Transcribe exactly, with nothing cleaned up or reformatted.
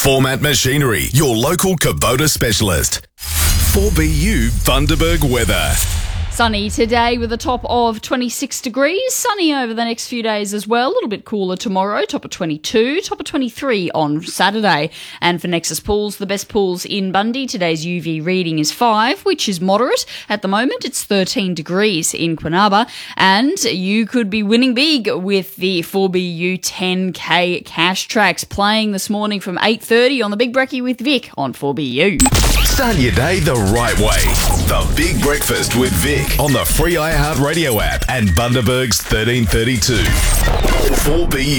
Format Machinery, your local Kubota specialist. four B U Bundaberg weather. Sunny today with a top of twenty-six degrees. Sunny over the next few days as well. A little bit cooler tomorrow. Top of twenty-two. Top of twenty-three on Saturday. And for Nexus Pools, the best pools in Bundy, today's U V reading is five, which is moderate. At the moment, it's thirteen degrees in Quinaba. And you could be winning big with the four B U ten K cash tracks playing this morning from eight thirty on the Big Brekkie with Vic on four B U. Start your day the right way. The Big Breakfast with Vic on the free iHeartRadio app and Bundaberg's thirteen thirty-two. four B U.